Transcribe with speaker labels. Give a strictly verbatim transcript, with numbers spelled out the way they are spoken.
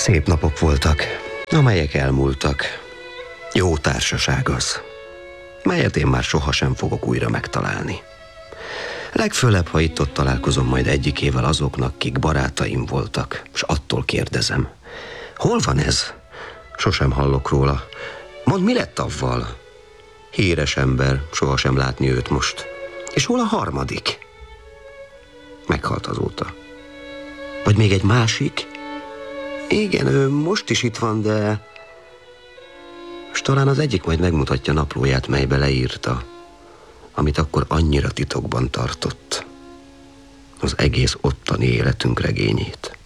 Speaker 1: Szép napok voltak, amelyek elmúltak. Jó társaság az, melyet én már sohasem fogok újra megtalálni. Legfőlebb, ha itt-ott találkozom majd egyikével azoknak, kik barátaim voltak, és attól kérdezem, hol van ez? Sosem hallok róla. Mondd, mi lett avval? Híres ember, sohasem látni őt most. És hol a harmadik? Meghalt azóta. Vagy még egy másik? Igen, ő most is itt van, de... És talán az egyik majd megmutatja naplóját, melybe leírta, amit akkor annyira titokban tartott. Az egész ottani életünk regényét.